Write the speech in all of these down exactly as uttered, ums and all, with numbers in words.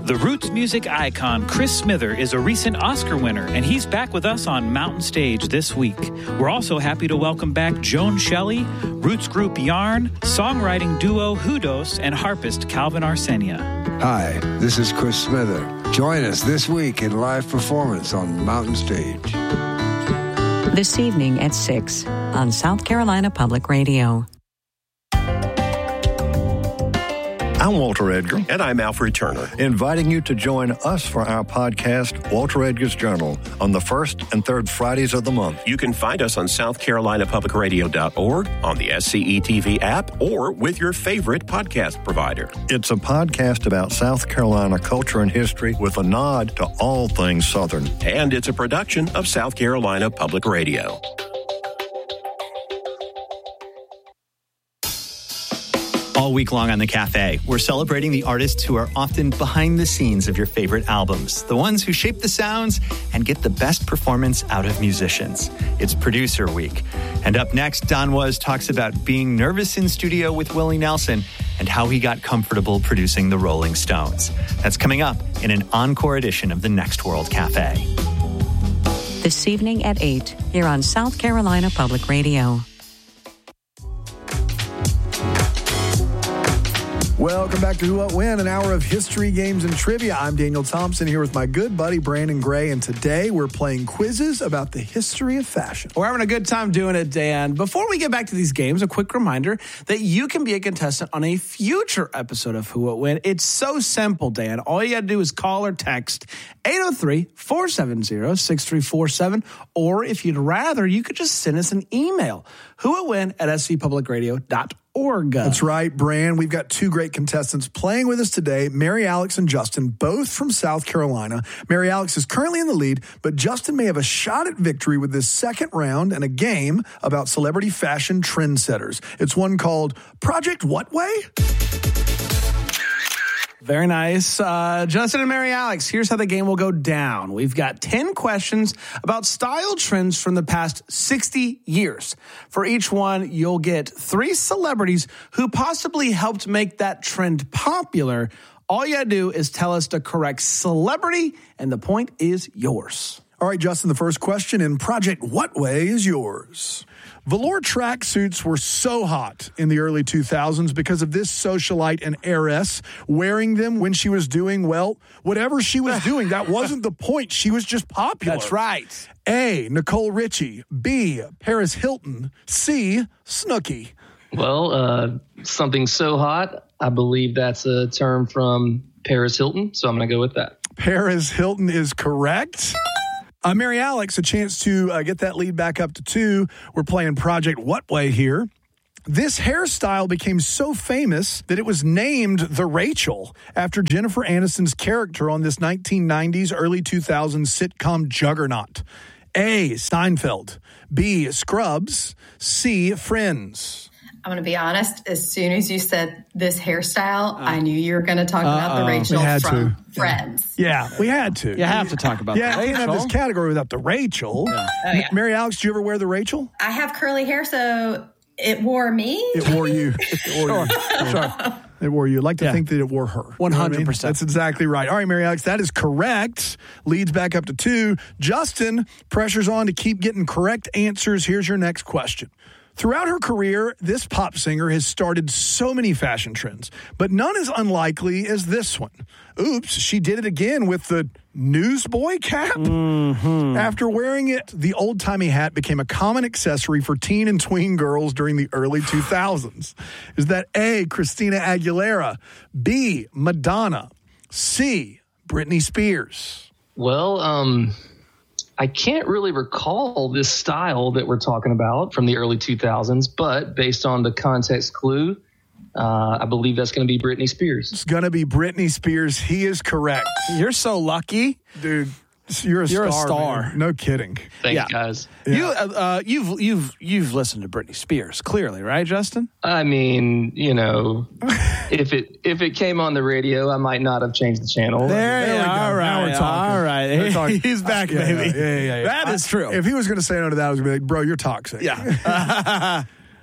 The roots music icon Chris Smither is a recent Oscar winner, and he's back with us on Mountain Stage this week. We're also happy to welcome back Joan Shelley, roots group Yarn, songwriting duo Hudos, and harpist Calvin Arsenia. Hi, this is Chris Smither. Join us this week in live performance on Mountain Stage. This evening at six on South Carolina Public Radio. I'm Walter Edgar. And I'm Alfred Turner. Inviting you to join us for our podcast, Walter Edgar's Journal, on the first and third Fridays of the month. You can find us on south carolina public radio dot org, on the S C E T V app, or with your favorite podcast provider. It's a podcast about South Carolina culture and history with a nod to all things Southern. And it's a production of South Carolina Public Radio. All week long on The Cafe, we're celebrating the artists who are often behind the scenes of your favorite albums, the ones who shape the sounds and get the best performance out of musicians. It's Producer Week. And up next, Don Was talks about being nervous in studio with Willie Nelson and how he got comfortable producing the Rolling Stones. That's coming up in an encore edition of The Next World Cafe. This evening at eight here on South Carolina Public Radio. Welcome back to Who What When, an hour of history, games, and trivia. I'm Daniel Thompson here with my good buddy Brandon Gray, and today we're playing quizzes about the history of fashion. We're having a good time doing it, Dan. Before we get back to these games, a quick reminder that you can be a contestant on a future episode of Who What When. It's so simple, Dan. All you got to do is call or text eight oh three, four seven zero, six three four seven, or if you'd rather, you could just send us an email, whowhatwhen at s c public radio dot org. That's right, Bran. We've got two great contestants playing with us today, Mary Alex and Justin, both from South Carolina. Mary Alex is currently in the lead, but Justin may have a shot at victory with this second round and a game about celebrity fashion trendsetters. It's one called Project What Way? Very nice. Uh, Justin and Mary Alex, here's how the game will go down. We've got ten questions about style trends from the past sixty years. For each one, you'll get three celebrities who possibly helped make that trend popular. All you gotta do is tell us the correct celebrity, and the point is yours. All right, Justin, the first question in Project What Way is yours. Velour tracksuits were so hot in the early two thousands because of this socialite and heiress wearing them when she was doing, well, whatever she was doing. That wasn't the point. She was just popular. That's right. A, Nicole Richie. B, Paris Hilton. C, Snooki. Well, uh, something so hot, I believe that's a term from Paris Hilton, so I'm going to go with that. Paris Hilton is correct. Uh, Mary Alex, a chance to uh, get that lead back up to two. We're playing Project What Way here. This hairstyle became so famous that it was named the Rachel after Jennifer Aniston's character on this nineteen nineties, early two thousands sitcom juggernaut. A, Seinfeld. B, Scrubs. C, Friends. I'm going to be honest. As soon as you said this hairstyle, uh, I knew you were going to talk about uh-oh. the Rachel we had from to. Friends. Yeah, we had to. You have to talk about yeah, the Rachel. Yeah, we didn't have this category without the Rachel. Yeah. Oh, yeah. Mary Alex, do you ever wear the Rachel? I have curly hair, so it wore me. It wore you. It wore you. Sure. It wore you. I'd like to yeah. think that it wore her. one hundred percent. You know what I mean? That's exactly right. All right, Mary Alex, that is correct. Leads back up to two. Justin, pressure's on to keep getting correct answers. Here's your next question. Throughout her career, this pop singer has started so many fashion trends, but none as unlikely as this one. Oops, she did it again with the newsboy cap. Mm-hmm. After wearing it, the old-timey hat became a common accessory for teen and tween girls during the early two thousands. Is that A, Christina Aguilera, B, Madonna, C, Britney Spears? Well, um... I can't really recall this style that we're talking about from the early two thousands, but based on the context clue, uh, I believe that's going to be Britney Spears. It's going to be Britney Spears. He is correct. You're so lucky. Dude, you're a you're star. a star. Man. No kidding. Thank yeah. you, guys. Yeah. You, uh, you've you've you've listened to Britney Spears, clearly, right, Justin? I mean, you know, if it if it came on the radio, I might not have changed the channel. There, there we go. All right, now we're talking. All right, we're talking. He's back, yeah, baby. Yeah, yeah, yeah, yeah. That I, is true. If he was going to say no to that, I was going to be like, bro, you're toxic. Yeah.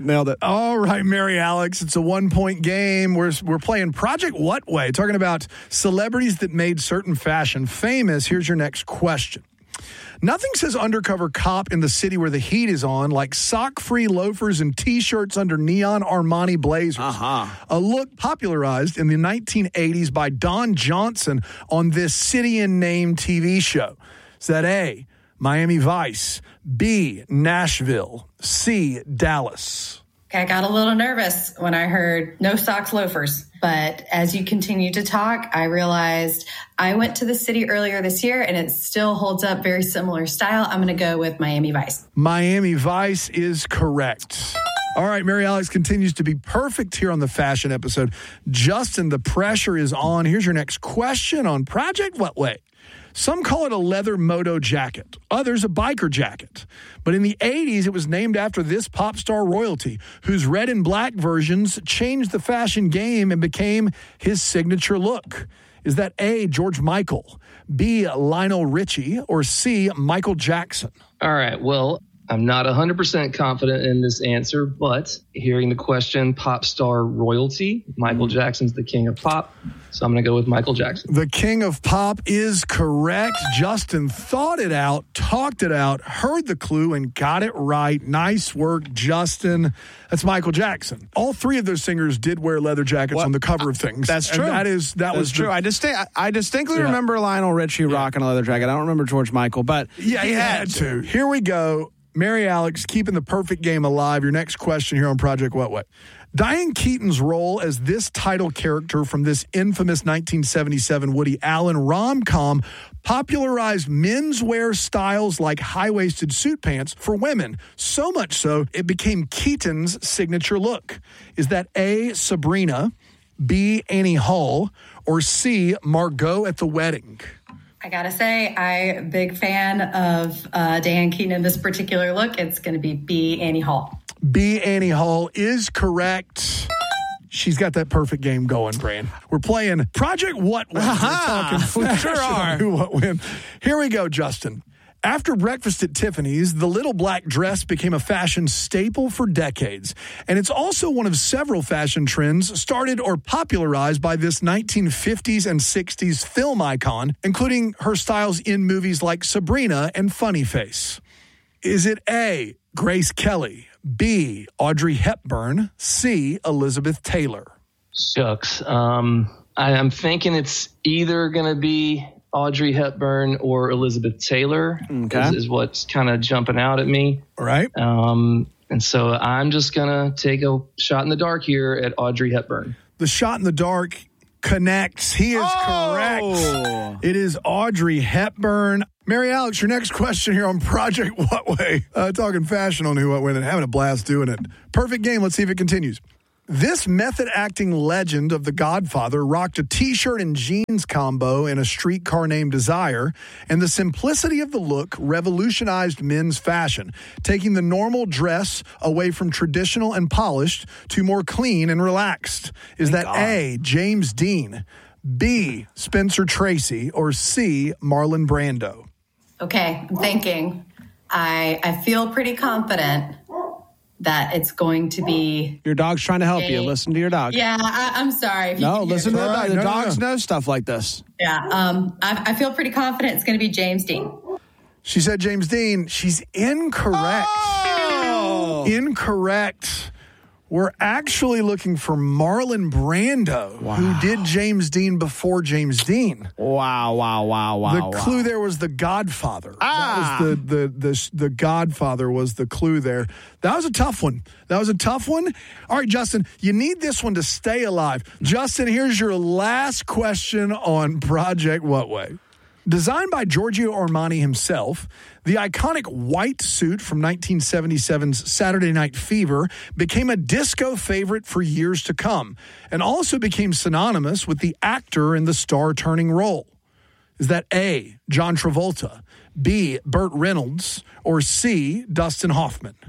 Nailed it. All right, Mary Alex, it's a one-point game. We're, we're playing Project What Way, talking about celebrities that made certain fashion famous. Here's your next question. Nothing says undercover cop in the city where the heat is on like sock-free loafers and T-shirts under neon Armani blazers. Uh-huh. A look popularized in the nineteen eighties by Don Johnson on this City and Name T V show. Is that A, Miami Vice, B, Nashville, C, Dallas? I got a little nervous when I heard no socks loafers. But as you continue to talk, I realized I went to the city earlier this year and it still holds up very similar style. I'm going to go with Miami Vice. Miami Vice is correct. All right, Mary Alex continues to be perfect here on the fashion episode. Justin, the pressure is on. Here's your next question on Project What Way. Some call it a leather moto jacket, others a biker jacket. But in the eighties, it was named after this pop star royalty, whose red and black versions changed the fashion game and became his signature look. Is that A, George Michael, B, Lionel Richie, or C, Michael Jackson? All right, well, I'm not one hundred percent confident in this answer, but hearing the question, pop star royalty, Michael Jackson's the king of pop, so I'm going to go with Michael Jackson. The king of pop is correct. Justin thought it out, talked it out, heard the clue, and got it right. Nice work, Justin. That's Michael Jackson. All three of those singers did wear leather jackets What? on the cover of things. That's And true. that is that That's was true. The, I, distinct, I distinctly Yeah. remember Lionel Richie rocking a leather jacket. I don't remember George Michael, but yeah, he had to. Here we go. Mary Alex, keeping the perfect game alive. Your next question here on Project What Way. Diane Keaton's role as this title character from this infamous nineteen seventy-seven Woody Allen rom-com popularized menswear styles like high-waisted suit pants for women, so much so it became Keaton's signature look. Is that A, Sabrina, B, Annie Hall, or C, Margot at the Wedding? I gotta say, I'm a big fan of uh, Diane Keaton in this particular look. It's going to be B, Annie Hall. B, Annie Hall is correct. She's got that perfect game going, Bran. We're playing Project What Way. We're talking we sure fashion are. on Who What When. Here we go, Justin. After breakfast at Tiffany's, the little black dress became a fashion staple for decades. And it's also one of several fashion trends started or popularized by this nineteen fifties and sixties film icon, including her styles in movies like Sabrina and Funny Face. Is it A, Grace Kelly, B, Audrey Hepburn, C, Elizabeth Taylor? Shucks. Um, I, I'm thinking it's either going to be Audrey Hepburn or Elizabeth Taylor Okay. is, is what's kind of jumping out at me. All right. Um, and so I'm just going to take a shot in the dark here at Audrey Hepburn. The shot in the dark connects. He is Oh! correct. It is Audrey Hepburn. Mary Alex, your next question here on Project What Way. Uh, talking fashion on Who What When and having a blast doing it. Perfect game. Let's see if it continues. This method acting legend of The Godfather rocked a T-shirt and jeans combo in A Streetcar Named Desire, and the simplicity of the look revolutionized men's fashion, taking the normal dress away from traditional and polished to more clean and relaxed. Is Thank that God. A, James Dean, B, Spencer Tracy, or C, Marlon Brando? Okay, I'm thinking. I I feel pretty confident that it's going to be. Your dog's trying to help you. A- Listen to your dog. Yeah, I, I'm sorry. If you No, can hear listen to me. the All dog. right, The no, no, dogs no. know stuff like this. Yeah, um, I, I feel pretty confident it's going to be James Dean. She said James Dean. She's incorrect. Oh! Incorrect. We're actually looking for Marlon Brando, who did James Dean before James Dean. Wow, wow, wow, wow. The wow. clue there was The Godfather. Ah. That was the, the, the, the Godfather was the clue there. That was a tough one. That was a tough one. All right, Justin, you need this one to stay alive. Justin, here's your last question on Project What Way. Designed by Giorgio Armani himself, the iconic white suit from nineteen seventy-seven's Saturday Night Fever became a disco favorite for years to come and also became synonymous with the actor in the star-turning role. Is that A, John Travolta, B, Burt Reynolds, or C, Dustin Hoffman?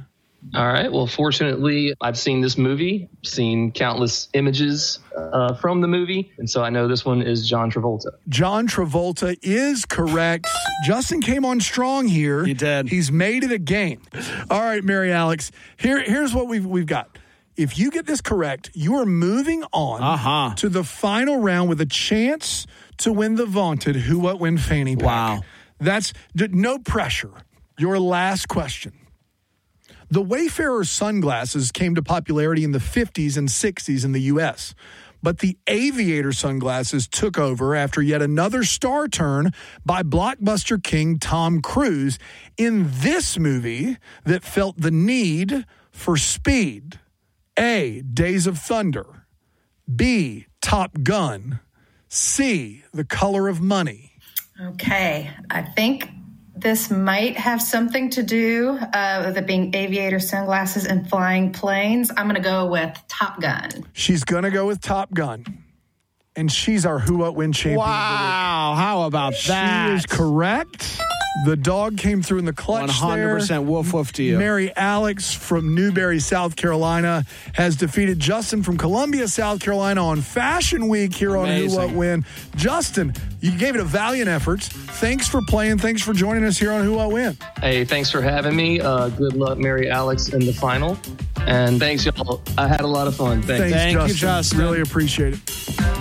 All right. Well, fortunately, I've seen this movie, seen countless images uh, from the movie. And so I know this one is John Travolta. John Travolta is correct. Justin came on strong here. He did. He's made it a game. All right, Mary Alex, here, here's what we've, we've got. If you get this correct, you are moving on uh-huh. to the final round with a chance to win the vaunted Who, What, When fanny pack. Wow. That's no pressure. Your last question. The Wayfarer sunglasses came to popularity in the fifties and sixties in the U S, but the Aviator sunglasses took over after yet another star turn by blockbuster king Tom Cruise in this movie that felt the need for speed. A, Days of Thunder. B, Top Gun. C, The Color of Money. Okay, I think this might have something to do uh, with it being aviator sunglasses and flying planes. I'm going to go with Top Gun. She's going to go with Top Gun. And she's our Who What Win champion. Wow, how about that? She is correct. The dog came through in the clutch one hundred percent there. woof woof to you. Mary Alex from Newberry, South Carolina, has defeated Justin from Columbia, South Carolina on Fashion Week here Amazing. on Who What Win. Justin, you gave it a valiant effort. Thanks for playing. Thanks for joining us here on Who What Win. Hey, thanks for having me. Uh, good luck, Mary Alex, in the final. And thanks, y'all. I had a lot of fun. Thanks. Thanks, Thank Justin. you, Justin. Really appreciate it.